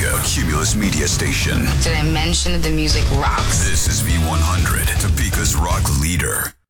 Topeka, a Cumulus media station. Did I mention that the music rocks? This is V100, Topeka's rock leader.